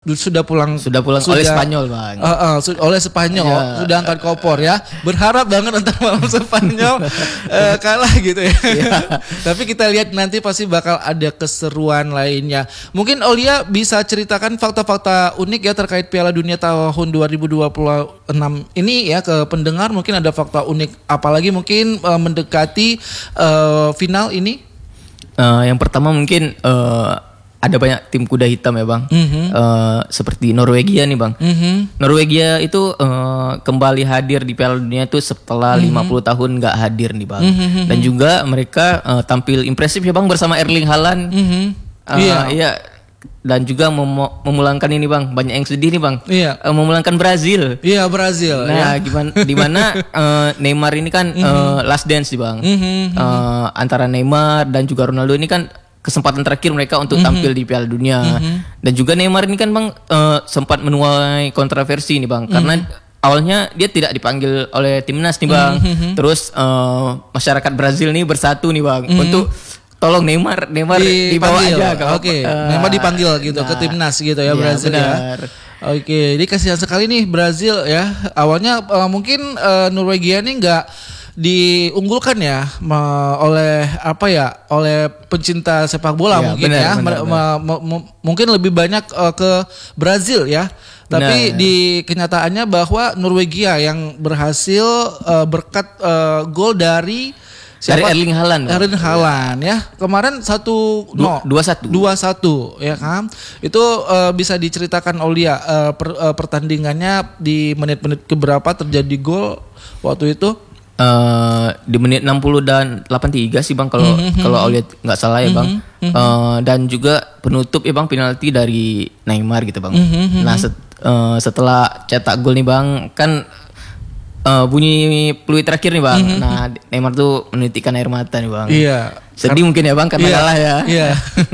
Sudah pulang oleh Spanyol, Bang. Oleh Spanyol sudah angkat kopor ya. Berharap banget ntar malam Spanyol kalah gitu ya. Tapi kita lihat nanti pasti bakal ada keseruan lainnya. Mungkin Aulia bisa ceritakan fakta-fakta unik ya terkait Piala Dunia tahun 2026 ini ya ke pendengar. Mungkin ada fakta unik apalagi mungkin mendekati final ini. Yang pertama mungkin ada banyak tim kuda hitam ya, Bang. Seperti Norwegia nih, Bang. Norwegia itu kembali hadir di Piala Dunia itu setelah 50 tahun nggak hadir nih, Bang. Dan juga mereka tampil impresif ya, Bang, bersama Erling Haaland. Iya. Dan juga memulangkan ini, Bang. Banyak yang sedih nih, Bang. Memulangkan Brazil. Iya, Brazil. Nah, dimana Neymar ini kan last dance nih, Bang. Antara Neymar dan juga Ronaldo ini kan kesempatan terakhir mereka untuk tampil di Piala Dunia. Dan juga Neymar ini kan, Bang, sempat menuai kontroversi nih, Bang, karena awalnya dia tidak dipanggil oleh timnas nih, Bang. Terus masyarakat Brazil nih bersatu nih, Bang, untuk tolong Neymar dibawa aja. Neymar dipanggil gitu ke timnas gitu ya, Brazil ya. Oke, jadi kasihan sekali nih Brazil ya. Awalnya mungkin Norwegia nih nggak diunggulkan ya oleh pencinta sepak bola mungkin benar. Mungkin lebih banyak ke Brazil ya. Tapi di kenyataannya bahwa Norwegia yang berhasil berkat gol dari Erling Haaland ya. Kemarin 2-1 ya kan. Itu bisa diceritakan Aulia pertandingannya di menit-menit keberapa terjadi gol waktu itu? Di menit 60 dan 83 sih, Bang, kalau Aulia nggak salah ya, Bang. Dan juga penutup ya, Bang, penalti dari Neymar gitu, Bang. Nah setelah cetak gol nih, Bang, kan bunyi peluit terakhir nih, Bang. Nah Neymar tuh menitikkan air mata nih, Bang. Iya. Sedih mungkin ya, Bang, karena kalah ya. Iya.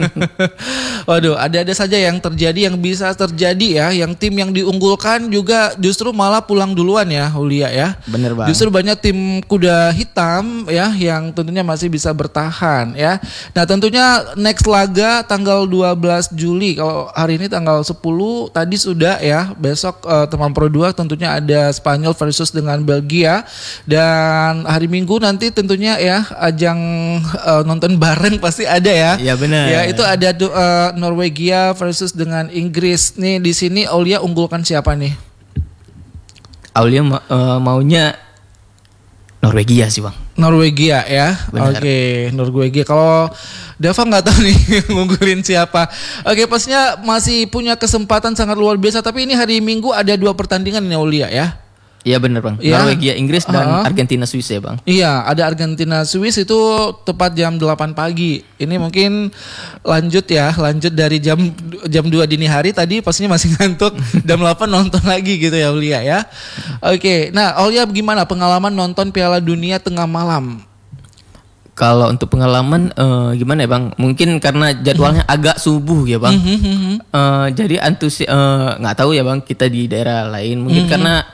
Waduh, ada saja yang terjadi, yang bisa terjadi ya. Yang tim yang diunggulkan juga justru malah pulang duluan ya, Aulia ya. Bener, Bang. Justru banyak tim kuda hitam ya yang tentunya masih bisa bertahan ya. Nah tentunya next laga tanggal 12 Juli. Kalau hari ini tanggal 10 tadi sudah ya. Besok teman Pro 2 tentunya ada Spanyol versus dengan Belgia. Dan hari Minggu nanti tentunya ya ajang nonton bareng pasti ada ya. Iya, benar. Ya, itu ada Norwegia versus dengan Inggris. Nih di sini Aulia unggulkan siapa nih? Aulia maunya Norwegia sih, Bang. Norwegia ya. Oke, Norwegia. Kalau Dava nggak tahu nih ngunggulin siapa. Oke, pastinya masih punya kesempatan sangat luar biasa. Tapi ini hari Minggu ada 2 pertandingan nih Aulia ya. Iya, benar, Bang. Ya. Norwegia Inggris dan Argentina Swiss ya, Bang. Iya, ada Argentina Swiss itu tepat jam 8 pagi. Ini mungkin lanjut dari jam 2 dini hari tadi pastinya masih ngantuk. Jam 8 nonton lagi gitu ya Aulia ya. Oke, nah Aulia gimana pengalaman nonton Piala Dunia tengah malam? Kalau untuk pengalaman gimana ya, Bang? Mungkin karena jadwalnya agak subuh ya, Bang. Jadi nggak tahu ya, Bang, kita di daerah lain mungkin karena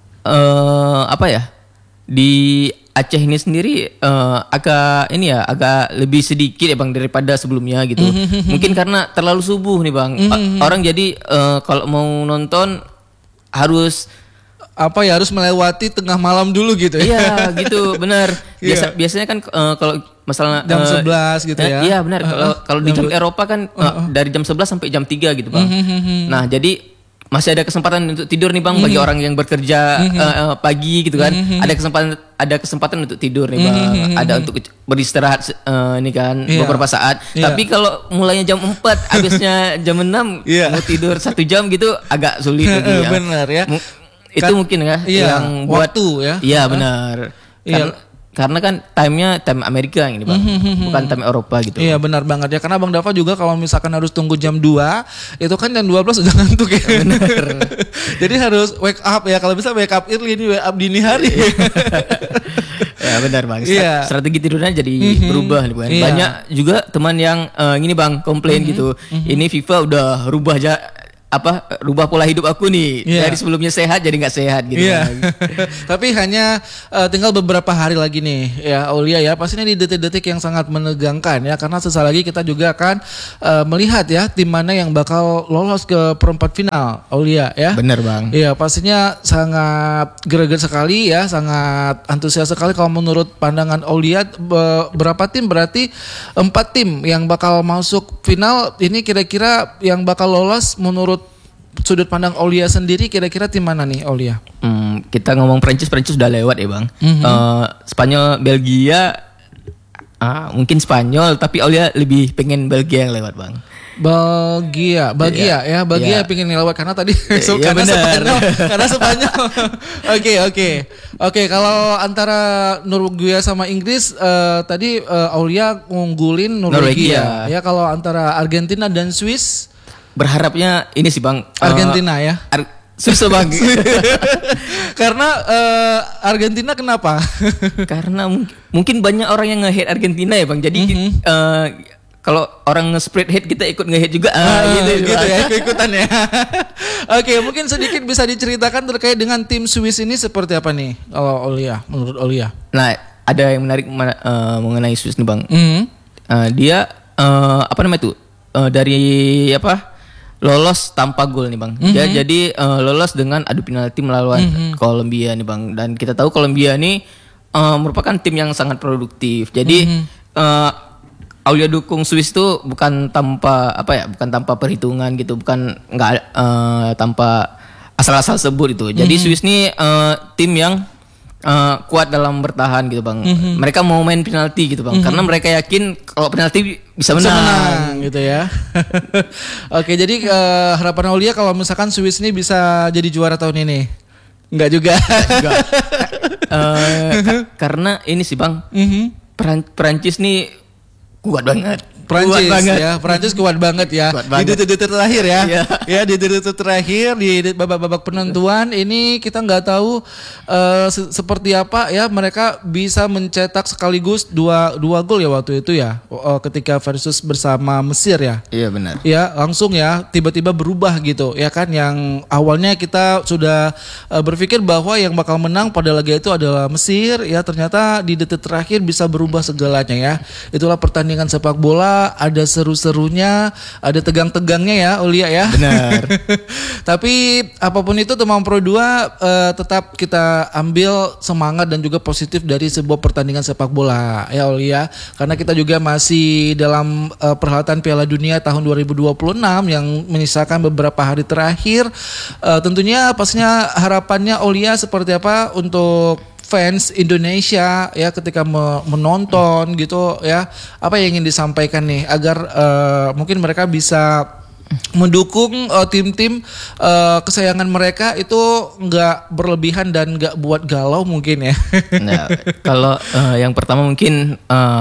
di Aceh ini sendiri agak lebih sedikit ya, Bang, daripada sebelumnya gitu. Mungkin karena terlalu subuh nih, Bang. Orang jadi kalau mau nonton harus harus melewati tengah malam dulu gitu ya. Iya, gitu, benar. Biasanya kan kalau masalah jam 11 gitu ya. Iya, benar. Kalau di jam Eropa kan dari jam 11 sampai jam 3 gitu, Bang. Nah, jadi masih ada kesempatan untuk tidur nih, Bang, bagi orang yang bekerja pagi gitu kan. Ada kesempatan untuk tidur nih, Bang. Ada untuk beristirahat ini kan beberapa saat. Tapi kalau mulainya jam 4 habisnya jam 6 mau tidur 1 jam gitu agak sulit lagi ya. Benar ya. Itu mungkin ya yang buat waktu ya. Iya, benar. Karena kan time Amerika ini, Bang, bukan time Eropa gitu. Iya, benar banget ya. Karena Bang Dava juga kalau misalkan harus tunggu jam 2, itu kan jam 12 udah ngantuk ya. Benar. Jadi harus wake up ya. Kalau bisa wake up early, ini wake up dini hari. Ya, benar, Bang. Iya. Strategi tidurnya jadi berubah nih, Bang. Banyak juga teman yang gini, Bang, komplain gitu. Ini FIFA udah rubah rubah pola hidup aku nih. Dari sebelumnya sehat jadi nggak sehat gitu. Tapi hanya tinggal beberapa hari lagi nih ya Aulia ya. Pastinya di detik-detik yang sangat menegangkan ya, karena sesaat lagi kita juga akan melihat ya tim mana yang bakal lolos ke perempat final Aulia ya. Bener bang. Iya pastinya sangat greget sekali ya, sangat antusias sekali. Kalau menurut pandangan Aulia, berapa tim? Berarti 4 tim yang bakal masuk final. Ini kira-kira yang bakal lolos menurut sudut pandang Aulia sendiri, kira-kira tim mana nih Aulia? Kita ngomong Prancis sudah lewat ya bang. Spanyol, Belgia, mungkin Spanyol, tapi Aulia lebih pengen Belgia yang lewat bang. Belgia pengen lewat karena tadi karena Spanyol. Oke, kalau antara Norwegia sama Inggris tadi Aulia ngunggulin Norwegia. Ya, kalau antara Argentina dan Swiss berharapnya ini sih bang, Argentina ya. Susah bang. Karena Argentina kenapa? Karena mungkin banyak orang yang nge-hate Argentina ya bang. Jadi kalau orang nge-spread hate kita ikut nge-hate juga. Gitu ya, ikut-ikutan ya. Oke, mungkin sedikit bisa diceritakan terkait dengan tim Swiss ini seperti apa nih kalau Aulia, menurut Aulia? Nah, ada yang menarik mengenai Swiss nih bang. Dia dari lolos tanpa gol nih bang. Dia jadi lolos dengan adu penalti melawan Kolombia nih bang. Dan kita tahu Kolombia ini merupakan tim yang sangat produktif. Jadi Aulia dukung Swiss itu bukan tanpa perhitungan gitu, bukan tanpa asal-asal sebut itu. Jadi Swiss ini tim yang kuat dalam bertahan gitu bang. Mereka mau main penalti gitu bang, karena mereka yakin kalau penalti bisa menang gitu ya. Oke, jadi harapan Aulia kalau misalkan Swiss ini bisa jadi juara tahun ini? Enggak juga. Karena ini sih bang, Perancis nih kuat banget. Perancis kuat banget ya. Di detik-detik terakhir ya. Ya di detik-detik terakhir di babak-babak penentuan ini kita nggak tahu seperti apa ya, mereka bisa mencetak sekaligus dua gol ya waktu itu ya, ketika versus bersama Mesir ya. Iya benar. Ya langsung ya tiba-tiba berubah gitu ya kan, yang awalnya kita sudah berpikir bahwa yang bakal menang pada laga itu adalah Mesir ya, ternyata di detik terakhir bisa berubah segalanya ya. Itulah pertandingan sepak bola. Ada seru-serunya, ada tegang-tegangnya ya Aulia ya. Benar. Tapi apapun itu teman Pro 2 tetap kita ambil semangat dan juga positif dari sebuah pertandingan sepak bola ya Aulia. Karena kita juga masih dalam perhelatan Piala Dunia tahun 2026 yang menyisakan beberapa hari terakhir. Tentunya pastinya harapannya Aulia seperti apa untuk fans Indonesia ya ketika menonton gitu ya, apa yang ingin disampaikan nih agar mungkin mereka bisa mendukung tim-tim kesayangan mereka itu nggak berlebihan dan nggak buat galau mungkin ya. Nah, kalau yang pertama mungkin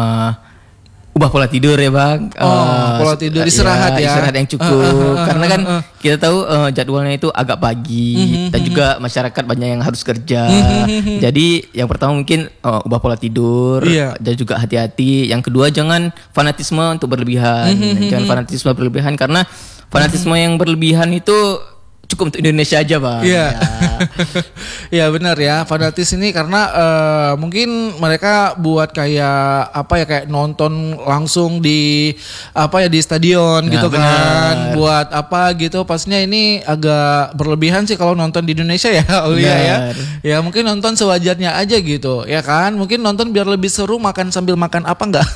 ubah pola tidur ya bang. Pola tidur, istirahat ya. Istirahat yang cukup. Karena kan kita tahu jadwalnya itu agak pagi dan juga masyarakat banyak yang harus kerja. Jadi yang pertama mungkin ubah pola tidur dan juga hati-hati. Yang kedua jangan fanatisme untuk berlebihan. Jangan fanatisme berlebihan, karena fanatisme yang berlebihan itu cukup untuk Indonesia aja bang. Iya. Ya benar ya, fanatis ini karena mungkin mereka buat kayak nonton langsung di di stadion gitu kan. Buat apa gitu, pastinya ini agak berlebihan sih kalau nonton di Indonesia ya Aulia ya. Ya mungkin nonton sewajarnya aja gitu ya kan. Mungkin nonton biar lebih seru, makan sambil makan apa enggak?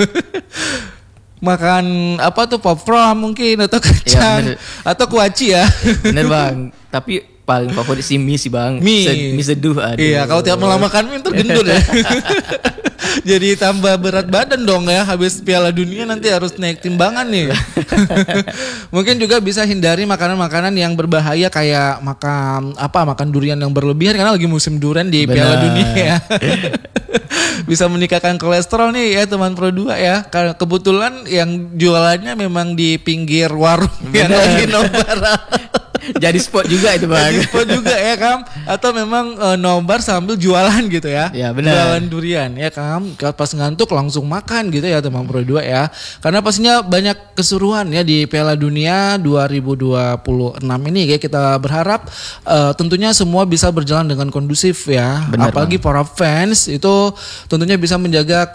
Makan popcorn mungkin atau kacang atau kuaci ya. Bener bang. Tapi paling favorit sih mie sih bang. Mie seduh. Aduh. Iya, kalau tiap malam makan mie tergendut ya. Jadi tambah berat badan dong ya, habis Piala Dunia nanti harus naik timbangan nih. Mungkin juga bisa hindari makanan-makanan yang berbahaya kayak makan durian yang berlebihan, karena lagi musim durian di Piala Dunia ya. Bisa meningkatkan kolesterol nih ya teman Pro 2 ya. Karena kebetulan yang jualannya memang di pinggir warung yang lagi nobar. Jadi spot juga itu bang. Jadi spot juga ya Kam. Atau memang nobar sambil jualan gitu ya. Ya benar. Jualan durian ya Kam. Pas ngantuk langsung makan gitu ya teman Pro 2 ya. Karena pastinya banyak keseruan ya di Piala Dunia 2026 ini ya. Kita berharap tentunya semua bisa berjalan dengan kondusif ya. Benar, apalagi para fans itu tentunya bisa menjaga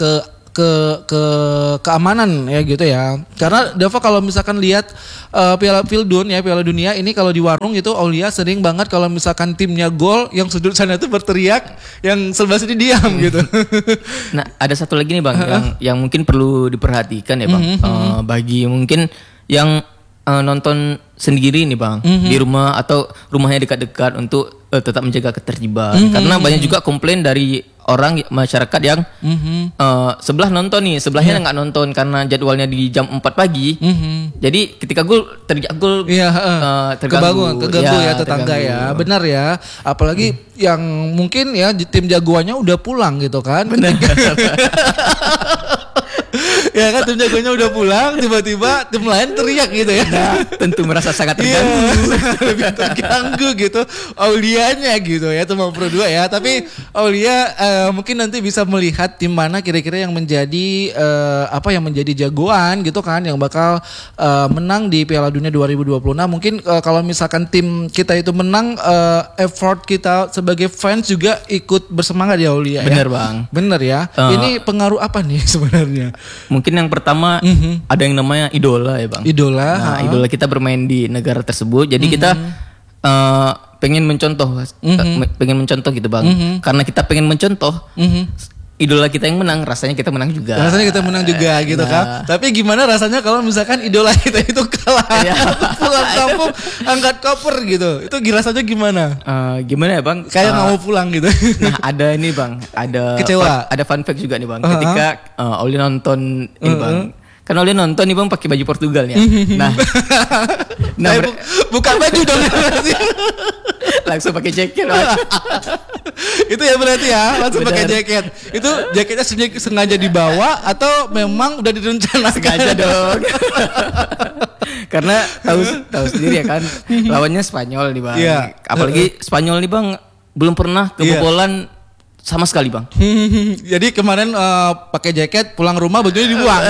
keamanan ya gitu ya. Karena Dava kalau misalkan lihat Piala Dunia ini kalau di warung itu Aulia sering banget kalau misalkan timnya gol yang sudut sana tuh berteriak, yang sebelah sini diam gitu. Nah, ada satu lagi nih Bang yang mungkin perlu diperhatikan ya Bang. Bagi mungkin yang nonton sendiri nih Bang di rumah atau rumahnya dekat-dekat untuk tetap menjaga ketertiban. Karena banyak juga komplain dari orang masyarakat yang sebelah nonton nih, sebelahnya nggak nonton karena jadwalnya di jam 4 pagi. Jadi ketika gol teriak gol keganggu ya tetangga ya. Benar ya. Apalagi yang mungkin ya tim jagoannya udah pulang gitu kan. Benar. Ya kan tim jagonya udah pulang, tiba-tiba tim lain teriak gitu ya. Nah, tentu merasa sangat terganggu. Lebih terganggu gitu Aulianya gitu ya teman Pro 2 ya. Tapi Aulia mungkin nanti bisa melihat tim mana kira-kira yang menjadi yang menjadi jagoan gitu kan, yang bakal menang di Piala Dunia 2026. Mungkin kalau misalkan tim kita itu menang, effort kita sebagai fans juga ikut bersemangat ya Aulia. Bener ya. Bang. Bener ya. Ini pengaruh apa nih sebenarnya? Mungkin yang pertama ada yang namanya idola ya Bang. Idola. Nah, idola kita bermain di negara tersebut. Jadi kita pengen mencontoh gitu Bang. Karena kita pengen mencontoh idola kita yang menang, rasanya kita menang juga. Rasanya kita menang juga gitu kan. Tapi gimana rasanya kalau misalkan idola kita itu kalah? Pulang kampung angkat koper gitu. Itu rasanya gimana? Gimana ya Bang? Kayak nggak mau pulang gitu. Nah, ada ini Bang, ada kecewa. Ada fun fact juga nih Bang. Ketika Oli nonton ini Bang. Kan Oli nonton nih Bang pakai baju Portugal ya. Nah, buka baju dong. Langsung pakai jaket Bang. Itu ya berarti ya langsung pakai jaket. Itu jaketnya sengaja dibawa atau memang udah direncanakan? Sengaja dong. Karena tahu sendiri ya kan, lawannya Spanyol nih Bang. Yeah. Apalagi Spanyol nih Bang belum pernah kebobolan sama sekali Bang. Jadi kemarin pakai jaket, pulang rumah bajunya dibuang.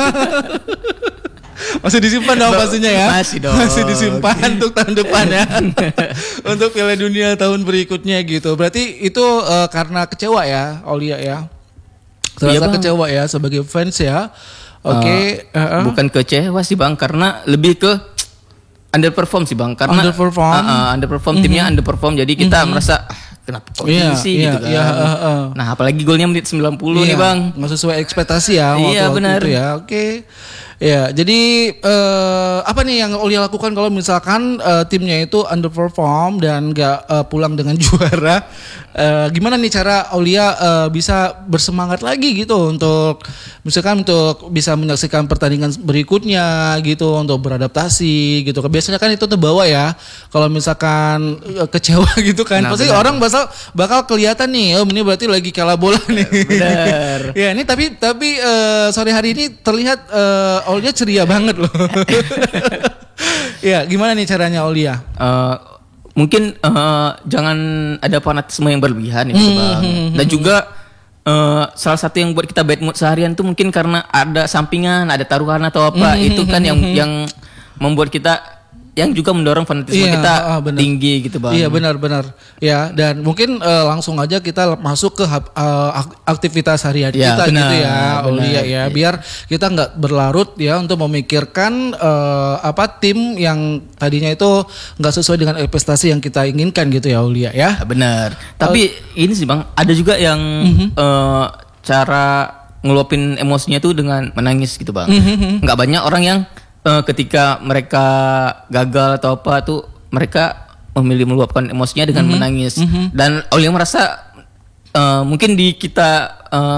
Masih disimpan dong pastinya ya. Masih dong. Masih disimpan untuk tahun depan ya. Untuk Piala Dunia tahun berikutnya gitu. Berarti itu karena kecewa ya Aulia ya. Terasa kecewa ya sebagai fans ya. Oke. Bukan kecewa sih Bang, karena lebih ke underperform sih Bang. Karena underperform timnya underperform. Jadi kita merasa kenapa kok sih gitu kan. Nah, apalagi golnya menit 90 nih Bang. Nggak sesuai ekspektasi ya waktu benar. itu ya. Oke. Ya, jadi apa nih yang Aulia lakukan kalau misalkan timnya itu underperform dan nggak pulang dengan juara? Gimana nih cara Aulia bisa bersemangat lagi gitu untuk misalkan untuk bisa menyaksikan pertandingan berikutnya gitu, untuk beradaptasi gitu. Biasanya kan itu terbawa ya kalau misalkan kecewa gitu kan. Pasti orang bakal kelihatan nih, oh ini berarti lagi kalah bola nih. Benar. Ya, ini tapi sore hari ini terlihat Aulia ceria banget loh. Ya, gimana nih caranya Aulia? Mungkin jangan ada fanatisme yang berlebihan gitu Bang. Dan juga salah satu yang buat kita bad mood seharian tuh mungkin karena ada sampingan, ada taruhan atau apa. Itu kan yang membuat kita, yang juga mendorong fanatisme kita tinggi gitu Bang. Iya benar-benar. Ya, dan mungkin langsung aja kita masuk ke aktivitas harian kita gitu ya, Aulia ya. Biar kita nggak berlarut ya untuk memikirkan tim yang tadinya itu nggak sesuai dengan prestasi yang kita inginkan gitu ya Aulia ya. Benar. Tapi ini sih Bang, ada juga yang cara ngeluapin emosinya tuh dengan menangis gitu Bang. Nggak banyak orang yang ketika mereka gagal atau apa tuh mereka memilih meluapkan emosinya dengan menangis. Dan Aulia merasa mungkin di kita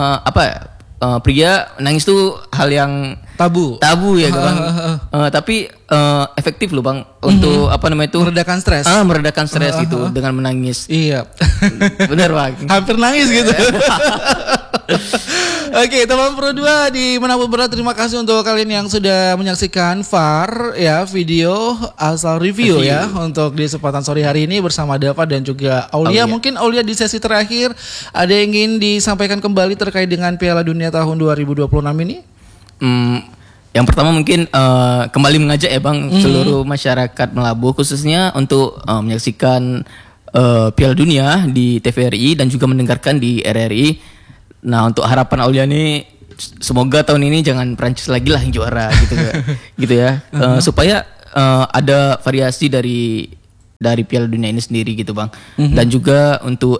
pria nangis tuh hal yang tabu ya Bang. Tapi efektif loh Bang untuk meredakan stres. Meredakan stres gitu dengan menangis. Iya. Benar Bang. Hampir nangis gitu. Oke, teman Pro 2 di Manapun Berada, terima kasih untuk kalian yang sudah menyaksikan VAR ya, video asal review ya untuk di kesempatan sore hari ini bersama Dava dan juga Aulia. Mungkin Aulia di sesi terakhir ada yang ingin disampaikan kembali terkait dengan Piala Dunia tahun 2026 ini? Yang pertama mungkin kembali mengajak ya Bang seluruh masyarakat Melabu khususnya untuk menyaksikan Piala Dunia di TVRI dan juga mendengarkan di RRI. Nah, untuk harapan Aulia nih semoga tahun ini jangan Prancis lagi lah yang juara gitu ya. Supaya ada variasi dari Piala Dunia ini sendiri gitu Bang. Dan juga untuk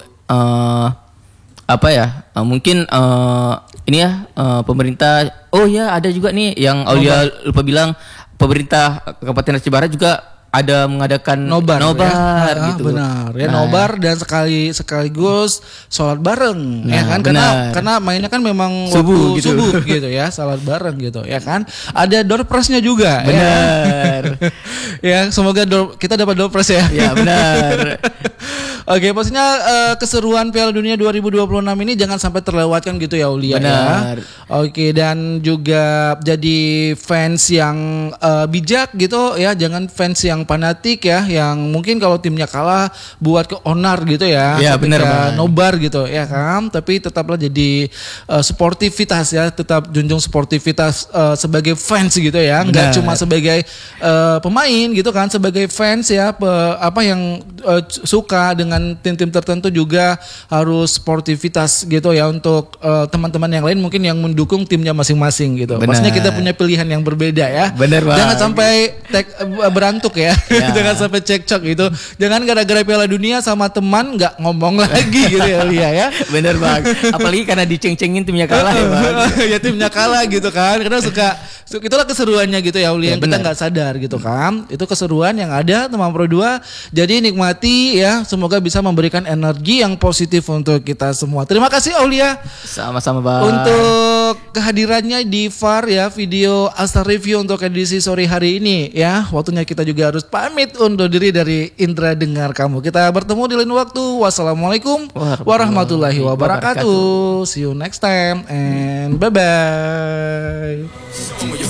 mungkin ini ya pemerintah, ada juga nih yang Aulia lupa bilang, pemerintah Kabupaten Aceh Barat juga ada mengadakan nobar ya? gitu. Benar ya, nobar dan sekaligus sholat bareng ya kan, karena mainnya kan memang subuh gitu ya, sholat bareng gitu ya kan. Ada door prize-nya juga. Benar. Ya, semoga kita dapat door prize ya. Ya benar. Oke, pastinya keseruan Piala Dunia 2026 ini jangan sampai terlewatkan gitu ya Aulia. Benar. Ya. Oke, dan juga jadi fans yang bijak gitu ya, jangan fans yang fanatik ya, yang mungkin kalau timnya kalah buat ke onar gitu ya. Ya benar. Nobar gitu ya kan, tapi tetaplah jadi sportivitas ya, tetap junjung sportivitas sebagai fans gitu ya, nggak cuma sebagai pemain gitu kan, sebagai fans ya, yang suka dengan tim-tim tertentu juga harus sportivitas gitu ya, untuk teman-teman yang lain mungkin yang mendukung timnya masing-masing gitu. Pastinya kita punya pilihan yang berbeda ya. Benar Bang. Jangan sampai berantuk ya. Jangan sampai cekcok gitu. Jangan gara-gara Piala Dunia sama teman nggak ngomong lagi gitu ya Lia ya. Bener Bang. Apalagi karena diceng-cengin timnya kalah ya Bang. Ya timnya kalah gitu kan. Karena itulah keseruannya gitu ya Uli, yang kita nggak sadar gitu kan. Itu keseruan yang ada teman Pro 2. Jadi nikmati ya. Semoga bisa memberikan energi yang positif untuk kita semua. Terima kasih Aulia. Sama-sama Bang. Untuk kehadirannya di VAR ya, video Asal Review untuk edisi sore hari ini ya. Waktunya kita juga harus pamit undur diri dari Indra Dengar Kamu. Kita bertemu di lain waktu. Wassalamualaikum warahmatullahi wabarakatuh. See you next time and bye-bye.